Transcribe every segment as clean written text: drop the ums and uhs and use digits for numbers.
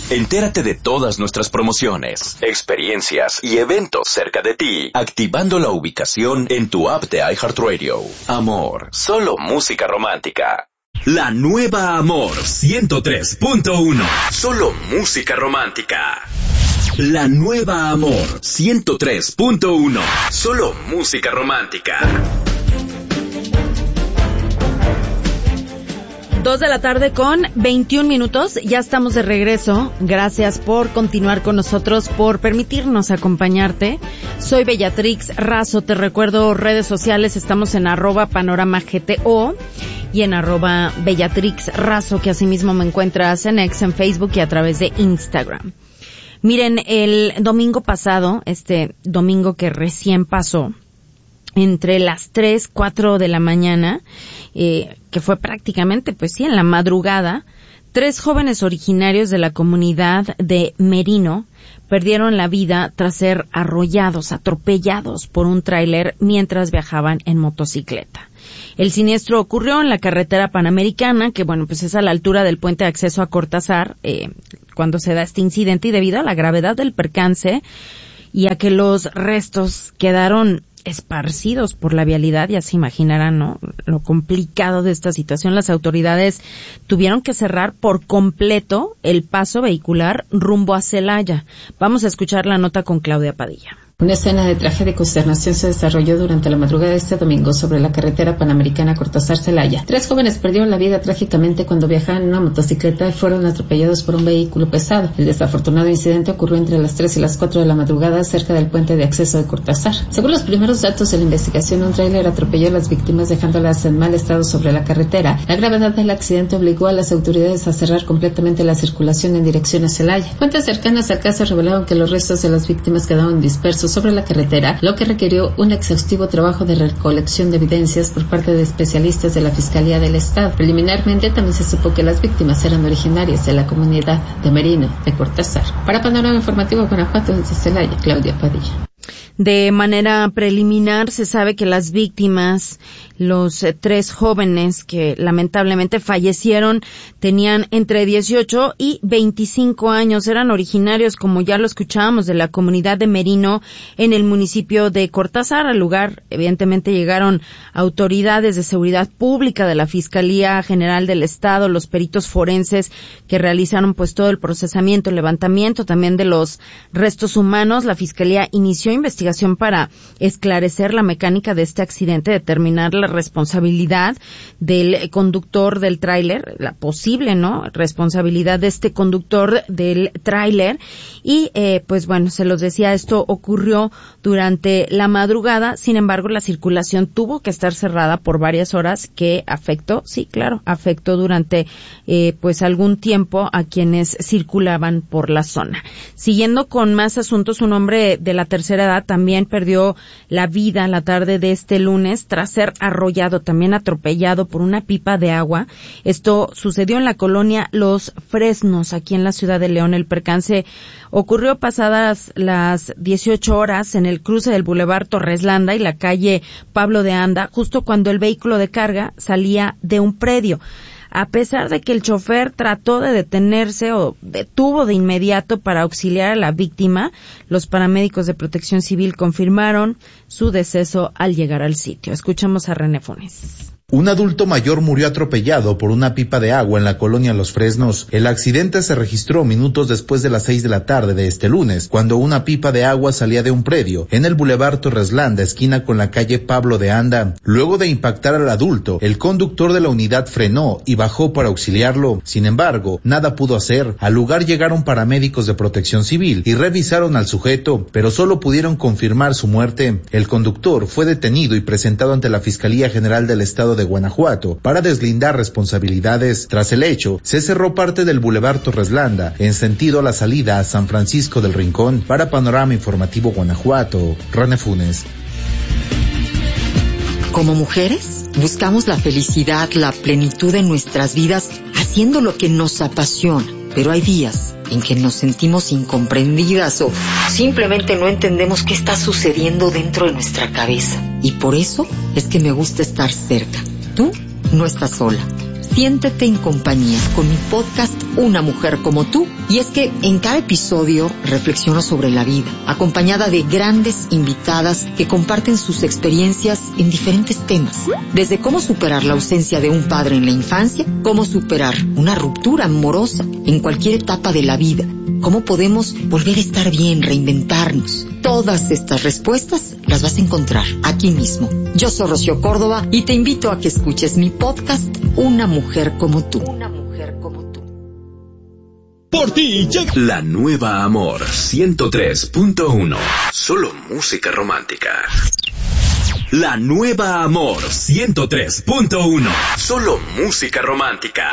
Entérate de todas nuestras promociones, experiencias y eventos cerca de ti, activando la ubicación en tu app de iHeartRadio. Amor, solo música romántica. La nueva Amor 103.1. Solo música romántica. La nueva Amor 103.1. Solo música romántica. 2 de la tarde con 21 minutos. Ya estamos de regreso. Gracias por continuar con nosotros, por permitirnos acompañarte. Soy Bellatrix Razo. Te recuerdo redes sociales. Estamos en @panoramagto y en @Bellatrix Razo, que asimismo me encuentras en X, en Facebook y a través de Instagram. Miren, el domingo pasado, este domingo que recién pasó, entre las 3, 4 de la mañana, que fue prácticamente, pues sí, en la madrugada, 3 jóvenes originarios de la comunidad de Merino perdieron la vida tras ser arrollados, atropellados por un tráiler mientras viajaban en motocicleta. El siniestro ocurrió en la carretera panamericana, que bueno, pues es a la altura del puente de acceso a Cortázar, cuando se da este incidente, y debido a la gravedad del percance y a que los restos quedaron esparcidos por la vialidad, ya se imaginarán, ¿no?, lo complicado de esta situación. Las autoridades tuvieron que cerrar por completo el paso vehicular rumbo a Celaya. Vamos a escuchar la nota con Claudia Padilla. Una escena de tragedia y consternación se desarrolló durante la madrugada de este domingo sobre la carretera panamericana Cortázar-Celaya. 3 jóvenes perdieron la vida trágicamente cuando viajaban en una motocicleta y fueron atropellados por un vehículo pesado. El desafortunado incidente ocurrió entre las 3 y las 4 de la madrugada cerca del puente de acceso de Cortázar. Según los primeros datos de la investigación, un tráiler atropelló a las víctimas dejándolas en mal estado sobre la carretera. La gravedad del accidente obligó a las autoridades a cerrar completamente la circulación en dirección a Celaya. Fuentes cercanas al caso revelaron que los restos de las víctimas quedaron dispersos sobre la carretera, lo que requirió un exhaustivo trabajo de recolección de evidencias por parte de especialistas de la Fiscalía del Estado. Preliminarmente también se supo que las víctimas eran originarias de la comunidad de Merino de Cortázar. Para Panorama Informativo Guanajuato, desde Celaya, Claudia Padilla. De manera preliminar se sabe que las víctimas, los 3 jóvenes que lamentablemente fallecieron, tenían entre 18 y 25 años. Eran originarios, como ya lo escuchábamos, de la comunidad de Merino en el municipio de Cortázar. Al lugar, evidentemente, llegaron autoridades de seguridad pública de la Fiscalía General del Estado, los peritos forenses que realizaron pues todo el procesamiento, el levantamiento también de los restos humanos. La Fiscalía inició investigación para esclarecer la mecánica de este accidente, determinar la responsabilidad del conductor del tráiler, la posible, ¿no?, responsabilidad de este conductor del tráiler. Y pues bueno, se los decía, esto ocurrió durante la madrugada. Sin embargo, la circulación tuvo que estar cerrada por varias horas, que afectó durante pues algún tiempo a quienes circulaban por la zona. Siguiendo con más asuntos, un hombre de la tercera edad también perdió la vida la tarde de este lunes tras ser arrollado, también atropellado por una pipa de agua. Esto sucedió en la colonia Los Fresnos, aquí en la ciudad de León. El percance ocurrió pasadas las 18 horas en el cruce del Boulevard Torres Landa y la calle Pablo de Anda, justo cuando el vehículo de carga salía de un predio. A pesar de que el chofer trató de detenerse o detuvo de inmediato para auxiliar a la víctima, los paramédicos de Protección Civil confirmaron su deceso al llegar al sitio. Escuchamos a René Funes. Un adulto mayor murió atropellado por una pipa de agua en la colonia Los Fresnos. El accidente se registró minutos después de las 6 de la tarde de este lunes, cuando una pipa de agua salía de un predio en el Boulevard Torres Landa, esquina con la calle Pablo de Anda. Luego de impactar al adulto, el conductor de la unidad frenó y bajó para auxiliarlo. Sin embargo, nada pudo hacer. Al lugar llegaron paramédicos de Protección Civil y revisaron al sujeto, pero solo pudieron confirmar su muerte. El conductor fue detenido y presentado ante la Fiscalía General del Estado de Guanajuato para deslindar responsabilidades. Tras el hecho, se cerró parte del Boulevard Torres Landa en sentido a la salida a San Francisco del Rincón. Para Panorama Informativo Guanajuato, René Funes. Como mujeres, buscamos la felicidad, la plenitud en nuestras vidas, haciendo lo que nos apasiona. Pero hay días en que nos sentimos incomprendidas o simplemente no entendemos qué está sucediendo dentro de nuestra cabeza. Y por eso es que me gusta estar cerca. Tú no estás sola. siéntete en compañía con mi podcast Una Mujer Como Tú. Y es que en cada episodio reflexiono sobre la vida, acompañada de grandes invitadas que comparten sus experiencias en diferentes temas. Desde cómo superar la ausencia de un padre en la infancia, cómo superar una ruptura amorosa en cualquier etapa de la vida, cómo podemos volver a estar bien, reinventarnos. Todas estas respuestas las vas a encontrar aquí mismo. Yo soy Rocío Córdoba y te invito a que escuches mi podcast Una Mujer Como Tú. Una Mujer Como Tú. Por ti llega la nueva Amor 103.1. Solo música romántica. La nueva Amor 103.1. Solo música romántica.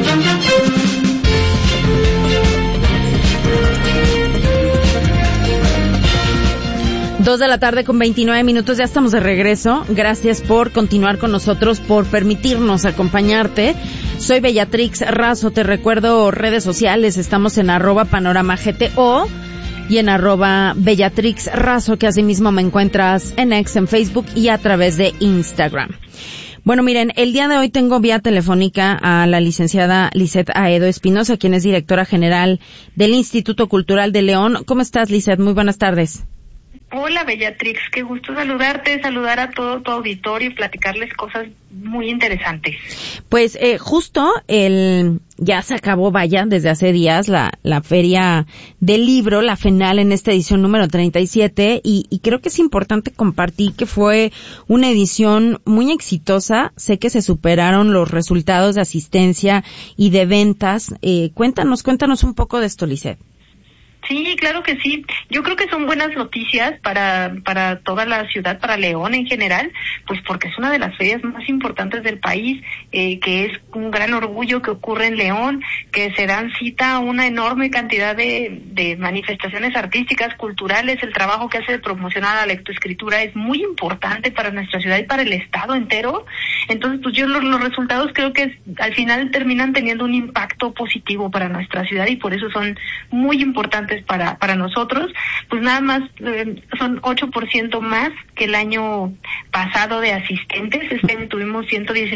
2:29 p.m, ya estamos de regreso. Gracias por continuar con nosotros, por permitirnos acompañarte. Soy Bellatrix Razo, te recuerdo redes sociales, estamos en @panoramagto y en @Bellatrix Razo, que asimismo me encuentras en X, en Facebook y a través de Instagram. Bueno, miren, el día de hoy tengo vía telefónica a la licenciada Lisette Aedo Espinosa, quien es directora general del Instituto Cultural de León. ¿Cómo estás, Lisette? Muy buenas tardes. Hola, Bellatrix, qué gusto saludarte, saludar a todo tu auditorio y platicarles cosas muy interesantes. Pues justo ya se acabó, desde hace días la Feria del Libro, la FENAL, en esta edición número 37, y creo que es importante compartir que fue una edición muy exitosa. Sé que se superaron los resultados de asistencia y de ventas. Cuéntanos un poco de esto, Lisette. Sí, claro que sí. Yo creo que son buenas noticias para toda la ciudad, para León en general, pues porque es una de las ferias más importantes del país, que es un gran orgullo que ocurre en León, que se dan cita a una enorme cantidad de manifestaciones artísticas, culturales. El trabajo que hace de promocionar la lectoescritura es muy importante para nuestra ciudad y para el estado entero. Entonces, pues yo los resultados creo que al final terminan teniendo un impacto positivo para nuestra ciudad y por eso son muy importantes para nosotros. Pues nada más son 8% más que el año pasado de asistentes. Este año tuvimos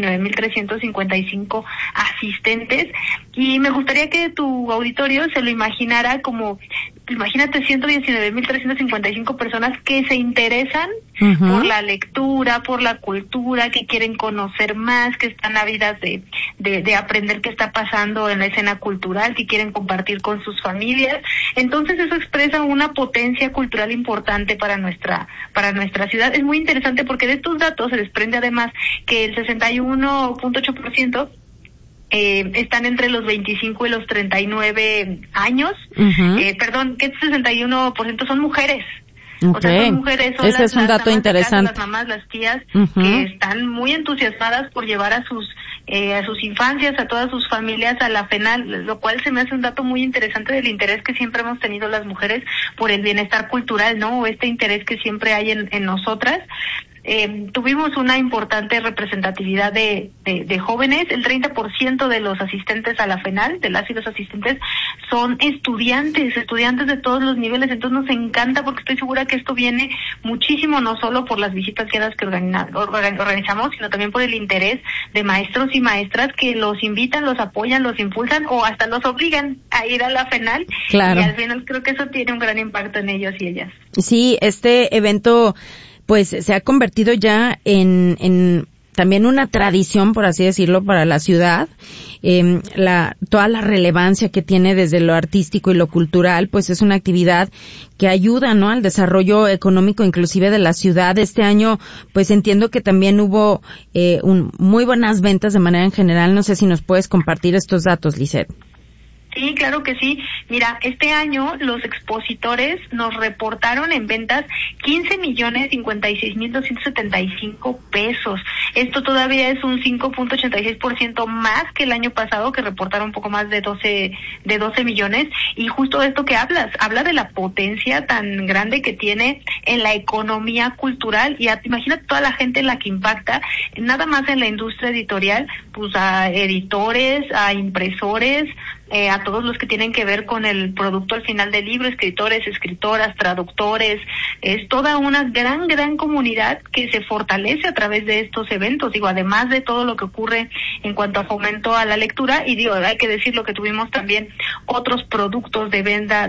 119,355 asistentes y me gustaría que tu auditorio se lo imaginara como, imagínate 119,355 personas que se interesan por la lectura, por la cultura, que quieren conocer más, que están ávidas de aprender qué está pasando en la escena cultural, que quieren compartir con sus familias. Entonces eso expresa una potencia cultural importante para nuestra ciudad. Es muy interesante porque de estos datos se desprende además que el 61.8% están entre los 25 y los 39 años. Perdón, que el 61% son mujeres. Okay. O sea, son mujeres, son ese es un dato interesante. Las mamás, las tías, que están muy entusiasmadas por llevar a sus infancias, a todas sus familias a la FENAL, lo cual se me hace un dato muy interesante del interés que siempre hemos tenido las mujeres por el bienestar cultural, ¿no? O este interés que siempre hay en nosotras. Tuvimos una importante representatividad de jóvenes. El 30% de los asistentes a la FENAL, de las y los asistentes, son estudiantes de todos los niveles. Entonces nos encanta porque estoy segura que esto viene muchísimo, no solo por las visitas guiadas que organizamos, sino también por el interés de maestros y maestras que los invitan, los apoyan, los impulsan o hasta los obligan a ir a la FENAL. Claro. Y al final creo que eso tiene un gran impacto en ellos y ellas. Sí, este evento pues se ha convertido ya en también una tradición, por así decirlo, para la ciudad. Toda la relevancia que tiene desde lo artístico y lo cultural, pues es una actividad que ayuda, ¿no?, al desarrollo económico inclusive de la ciudad. Este año, pues entiendo que también hubo muy buenas ventas de manera en general. No sé si nos puedes compartir estos datos, Lisette. Sí, claro que sí. Mira, este año los expositores nos reportaron en ventas 15,56,275 pesos. Esto todavía es un 5.86% más que el año pasado, que reportaron un poco más de 12 millones. Y justo esto que habla de la potencia tan grande que tiene en la economía cultural. Y imagínate toda la gente en la que impacta, nada más en la industria editorial, pues a editores, a impresores, a todos los que tienen que ver con el producto al final del libro, escritores, escritoras, traductores. Es toda una gran comunidad que se fortalece a través de estos eventos, además de todo lo que ocurre en cuanto a fomento a la lectura, y hay que decirlo que tuvimos también otros productos de venta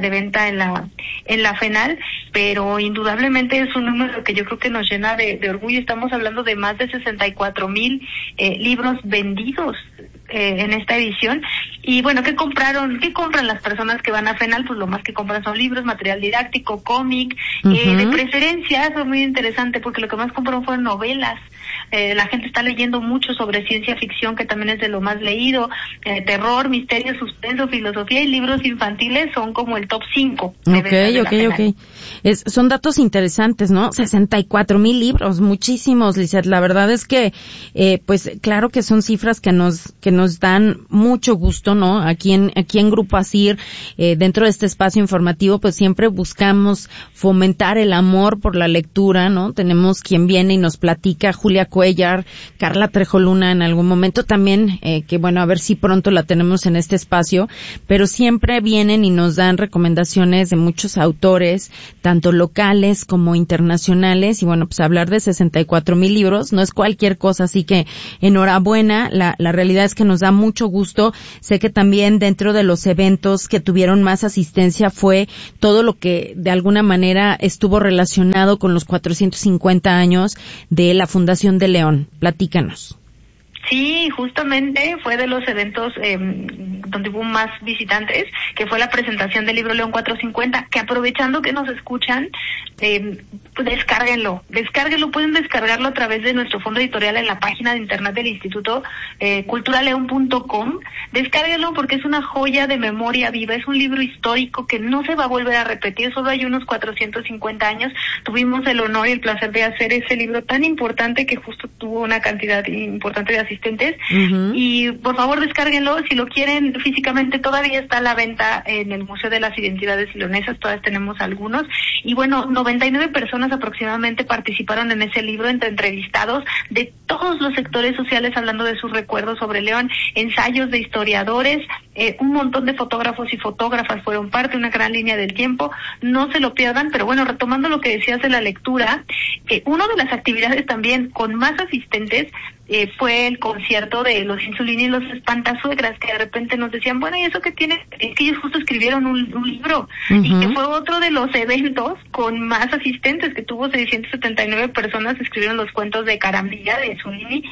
en la FENAL, pero indudablemente es un número que yo creo que nos llena de orgullo. Estamos hablando de más de 64,000 libros vendidos en esta edición. Y bueno, ¿qué compran las personas que van a FENAL? Pues lo más que compran son libros, material didáctico, cómic, de preferencia. Eso es muy interesante porque lo que más compraron fueron novelas. La gente está leyendo mucho sobre ciencia ficción, que también es de lo más leído, terror, misterio, suspenso, filosofía, y libros infantiles son como el top 5. Okay. Son datos interesantes, ¿no? 64,000 libros, muchísimos, Lizeth. La verdad es que, pues claro que son cifras que nos dan mucho gusto, ¿no? Aquí en Grupo ASIR, dentro de este espacio informativo, pues siempre buscamos fomentar el amor por la lectura, ¿no? Tenemos quien viene y nos platica, Julia Cuellar, Carla Trejoluna en algún momento también, que bueno, a ver si pronto la tenemos en este espacio, pero siempre vienen y nos dan recomendaciones de muchos autores, tanto locales como internacionales, y bueno, pues hablar de 64,000 libros no es cualquier cosa, así que enhorabuena. La realidad es que nos da mucho gusto. Sé que también dentro de los eventos que tuvieron más asistencia fue todo lo que de alguna manera estuvo relacionado con los 450 años de la Fundación de León. Platícanos. Sí, justamente fue de los eventos donde hubo más visitantes, que fue la presentación del libro León 450, que aprovechando que nos escuchan, descárguenlo, pueden descargarlo a través de nuestro fondo editorial en la página de internet del Instituto culturaleon.com. Descárguenlo porque es una joya de memoria viva, es un libro histórico que no se va a volver a repetir. Solo hay unos 450 años tuvimos el honor y el placer de hacer ese libro tan importante que justo tuvo una cantidad importante de asistentes. Y por favor descárguenlo. Si lo quieren físicamente, todavía está a la venta en el Museo de las Identidades Leonesas, todavía tenemos algunos. Y bueno, 99 personas aproximadamente participaron en ese libro, entre entrevistados de todos los sectores sociales hablando de sus recuerdos sobre León, ensayos de historiadores, un montón de fotógrafos y fotógrafas fueron parte, una gran línea del tiempo. No se lo pierdan. Pero bueno, retomando lo que decías de la lectura, una de las actividades también con más asistentes fue el concierto de los Insulini y los Espantasuegras, que de repente nos decían, bueno, ¿y eso qué tiene? Es que ellos justo escribieron un libro, y que fue otro de los eventos con más asistentes, que tuvo 679 personas, escribieron los cuentos de Carambilla, de Insulini,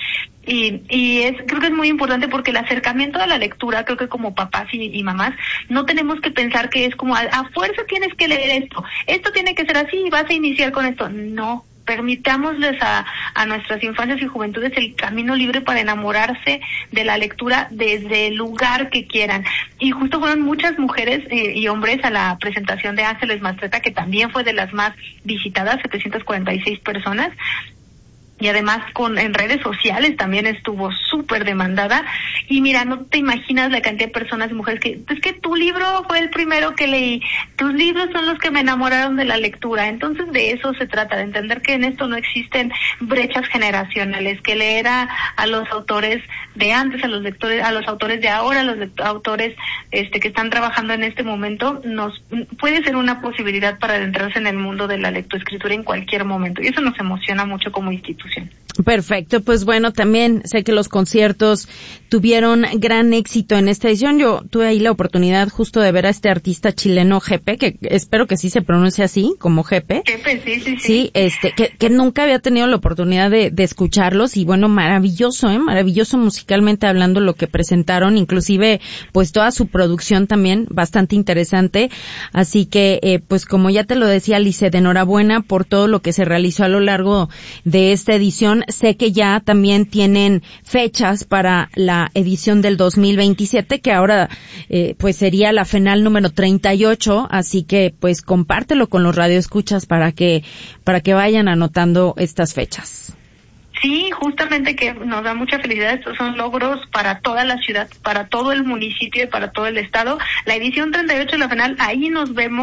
y creo que es muy importante porque el acercamiento a la lectura, creo que como papás y mamás, no tenemos que pensar que es como a fuerza tienes que leer esto tiene que ser así y vas a iniciar con esto. No. Permitámosles a nuestras infancias y juventudes el camino libre para enamorarse de la lectura desde el lugar que quieran. Y justo fueron muchas mujeres y hombres a la presentación de Ángeles Mastretta, que también fue de las más visitadas, 746 personas. Y además en redes sociales también estuvo súper demandada. Y mira, no te imaginas la cantidad de personas y mujeres es que tu libro fue el primero que leí, tus libros son los que me enamoraron de la lectura. Entonces de eso se trata, de entender que en esto no existen brechas generacionales, que leer a los autores de antes, a los lectores, a los autores de ahora, a los autores que están trabajando en este momento, puede ser una posibilidad para adentrarse en el mundo de la lectoescritura en cualquier momento. Y eso nos emociona mucho como institución. Perfecto, pues bueno, también sé que los conciertos tuvieron gran éxito en esta edición. Yo tuve ahí la oportunidad justo de ver a este artista chileno Jepe, que espero que sí se pronuncie así, como Jepe. Jepe, sí. Sí, que nunca había tenido la oportunidad de escucharlos, y bueno, maravilloso musicalmente hablando lo que presentaron, inclusive pues toda su producción también bastante interesante. Así que pues como ya te lo decía, Lizeth, enhorabuena por todo lo que se realizó a lo largo de esta edición. Sé que ya también tienen fechas para la edición del 2027, que ahora pues sería la FENAL número 38, así que pues compártelo con los radioescuchas para que vayan anotando estas fechas. Sí, justamente, que nos da mucha felicidad. Estos son logros para toda la ciudad, para todo el municipio y para todo el estado. La edición 38 de la FENAL, ahí nos vemos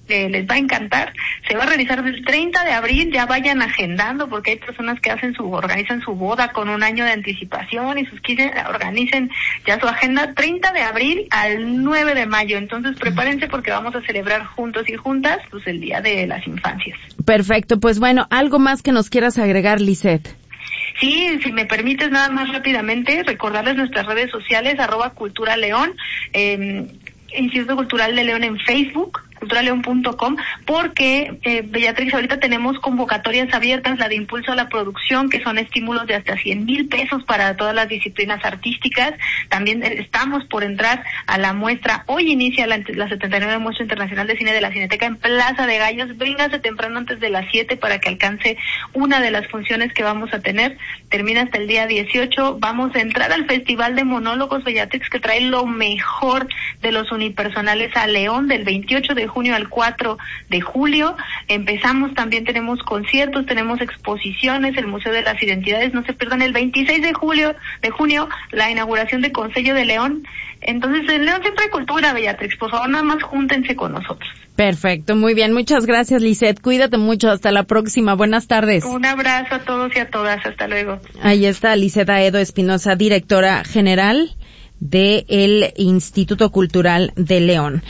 les va a encantar. Se va a realizar del 30 de abril, ya vayan agendando, porque hay personas que organizan su boda con un año de anticipación y organicen ya su agenda 30 de abril al 9 de mayo. Entonces prepárense porque vamos a celebrar juntos y juntas pues el Día de las Infancias. Perfecto, pues bueno, ¿algo más que nos quieras agregar, Lisette? Sí, si me permites nada más rápidamente, recordarles nuestras redes sociales, @culturaleón, Instituto Cultural de León en Facebook, culturaleon.com, porque Bellatrix, ahorita tenemos convocatorias abiertas, la de impulso a la producción, que son estímulos de hasta 100,000 pesos para todas las disciplinas artísticas. También estamos por entrar a la muestra, hoy inicia la 79 Muestra Internacional de Cine de la Cineteca en Plaza de Gallos. Véngase temprano antes de las 7 para que alcance una de las funciones que vamos a tener. Termina hasta el día 18. Vamos a entrar al Festival de Monólogos Bellatrix, que trae lo mejor de los unipersonales a León, del 28 de junio al 4 de julio. Empezamos, también tenemos conciertos, tenemos exposiciones, el Museo de las Identidades, no se pierdan el 26 de junio, la inauguración de Consello de León. Entonces, en León siempre hay cultura, Bellatrix, por favor, nada más júntense con nosotros. Perfecto, muy bien, muchas gracias, Lisette, cuídate mucho, hasta la próxima, buenas tardes. Un abrazo a todos y a todas, hasta luego. Ahí está Lisette Aedo Espinosa, directora general del Instituto Cultural de León.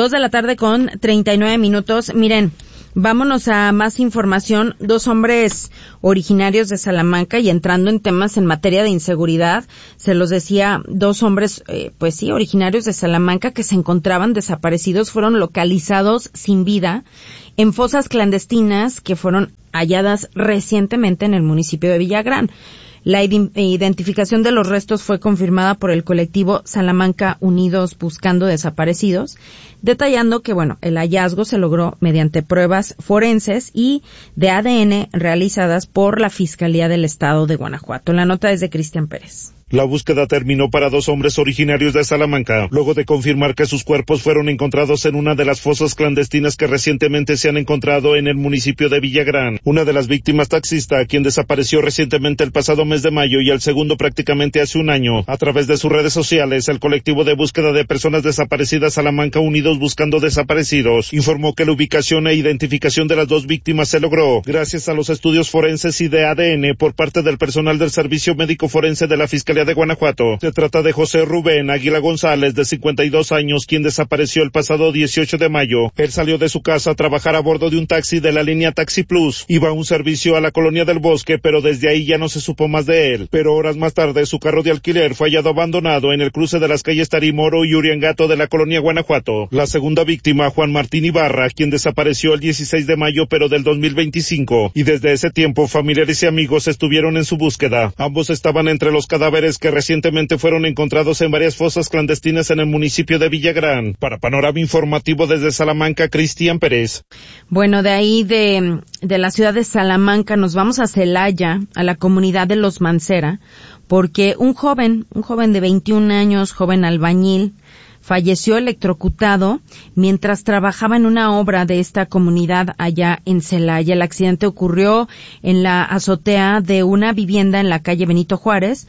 2:39 p.m. Miren, vámonos a más información. 2 hombres originarios de Salamanca, y entrando en temas en materia de inseguridad, se los decía, 2 hombres, originarios de Salamanca que se encontraban desaparecidos, fueron localizados sin vida en fosas clandestinas que fueron halladas recientemente en el municipio de Villagrán. La identificación de los restos fue confirmada por el colectivo Salamanca Unidos Buscando Desaparecidos, detallando que, el hallazgo se logró mediante pruebas forenses y de ADN realizadas por la Fiscalía del Estado de Guanajuato. La nota es de Cristian Pérez. La búsqueda terminó para 2 hombres originarios de Salamanca, luego de confirmar que sus cuerpos fueron encontrados en una de las fosas clandestinas que recientemente se han encontrado en el municipio de Villagrán. Una de las víctimas, taxista, quien desapareció recientemente el pasado mes de mayo, y el segundo prácticamente hace un año. A través de sus redes sociales, el colectivo de búsqueda de personas desaparecidas Salamanca Unidos Buscando Desaparecidos informó que la ubicación e identificación de las 2 víctimas se logró gracias a los estudios forenses y de ADN por parte del personal del Servicio Médico Forense de la Fiscalía de Guanajuato. Se trata de José Rubén Águila González, de 52 años, quien desapareció el pasado 18 de mayo. Él salió de su casa a trabajar a bordo de un taxi de la línea Taxi Plus. Iba a un servicio a la Colonia del Bosque, pero desde ahí ya no se supo más de él. Pero horas más tarde, su carro de alquiler fue hallado abandonado en el cruce de las calles Tarimoro y Uriangato de la Colonia Guanajuato. La segunda víctima, Juan Martín Ibarra, quien desapareció el 16 de mayo, pero del 2025. Y desde ese tiempo, familiares y amigos estuvieron en su búsqueda. Ambos estaban entre los cadáveres que recientemente fueron encontrados en varias fosas clandestinas en el municipio de Villagrán. Para Panorama Informativo desde Salamanca, Cristian Pérez. De ahí de la ciudad de Salamanca nos vamos a Celaya, a la comunidad de Los Mancera, porque un joven de 21 años, joven albañil, falleció electrocutado mientras trabajaba en una obra de esta comunidad allá en Celaya. El accidente ocurrió en la azotea de una vivienda en la calle Benito Juárez,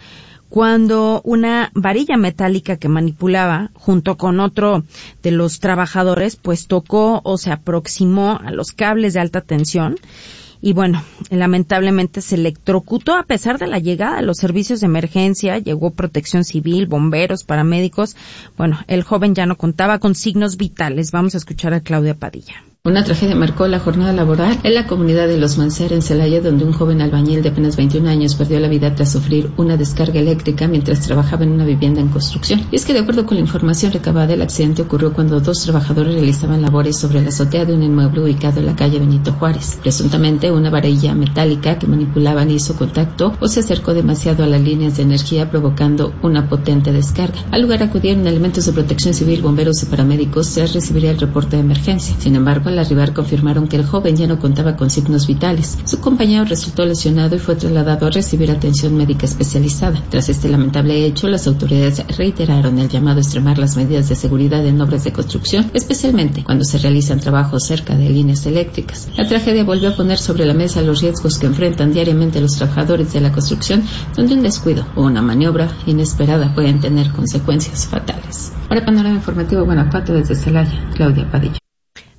cuando una varilla metálica que manipulaba junto con otro de los trabajadores tocó o se aproximó a los cables de alta tensión y lamentablemente se electrocutó a pesar de la llegada de los servicios de emergencia. Llegó Protección Civil, bomberos, paramédicos. El joven ya no contaba con signos vitales. Vamos a escuchar a Claudia Padilla. Una tragedia marcó la jornada laboral en la comunidad de Los Mancera, en Celaya, donde un joven albañil de apenas 21 años perdió la vida tras sufrir una descarga eléctrica mientras trabajaba en una vivienda en construcción. Y es que, de acuerdo con la información recabada, el accidente ocurrió cuando 2 trabajadores realizaban labores sobre la azotea de un inmueble ubicado en la calle Benito Juárez. Presuntamente, una varilla metálica que manipulaban hizo contacto o se acercó demasiado a las líneas de energía, provocando una potente descarga. Al lugar acudieron elementos de Protección Civil, bomberos y paramédicos tras recibir el reporte de emergencia. Sin embargo, al arribar confirmaron que el joven ya no contaba con signos vitales. Su compañero resultó lesionado y fue trasladado a recibir atención médica especializada. Tras este lamentable hecho, las autoridades reiteraron el llamado a extremar las medidas de seguridad en obras de construcción, especialmente cuando se realizan trabajos cerca de líneas eléctricas. La tragedia volvió a poner sobre la mesa los riesgos que enfrentan diariamente los trabajadores de la construcción, donde un descuido o una maniobra inesperada pueden tener consecuencias fatales. Para Panorama Informativo Guanajuato, desde Celaya, Claudia Padilla.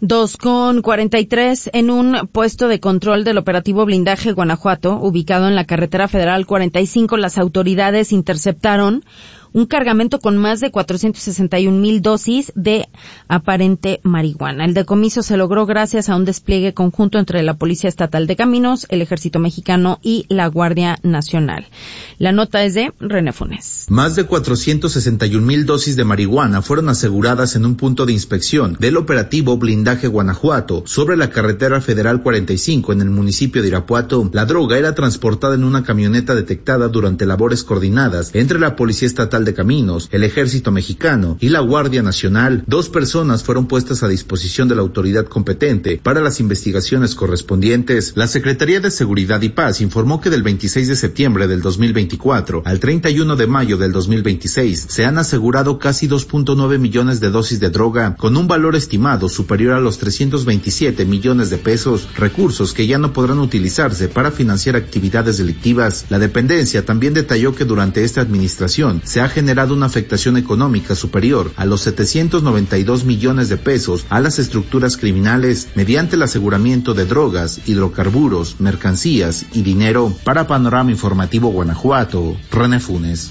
2:43 en un puesto de control del operativo Blindaje Guanajuato, ubicado en la carretera federal 45, las autoridades interceptaron un cargamento con más de 461,000 dosis de aparente marihuana. El decomiso se logró gracias a un despliegue conjunto entre la Policía Estatal de Caminos, el Ejército Mexicano y la Guardia Nacional. La nota es de René Funes. Más de 461,000 dosis de marihuana fueron aseguradas en un punto de inspección del operativo Blindaje Guanajuato sobre la carretera federal 45 en el municipio de Irapuato. La droga era transportada en una camioneta detectada durante labores coordinadas entre la Policía Estatal de Caminos, el Ejército Mexicano y la Guardia Nacional. 2 personas fueron puestas a disposición de la autoridad competente para las investigaciones correspondientes. La Secretaría de Seguridad y Paz informó que del 26 de septiembre del 2024 al 31 de mayo del 2026 se han asegurado casi 2.9 millones de dosis de droga con un valor estimado superior a los 327 millones de pesos, recursos que ya no podrán utilizarse para financiar actividades delictivas. La dependencia también detalló que durante esta administración se ha generado una afectación económica superior a los 792 millones de pesos a las estructuras criminales mediante el aseguramiento de drogas, hidrocarburos, mercancías y dinero. Para Panorama Informativo Guanajuato, René Funes.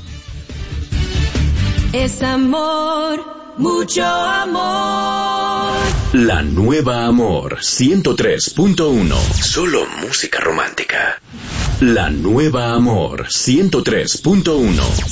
Es amor, mucho amor. La nueva Amor 103.1. Solo música romántica. La nueva Amor 103.1.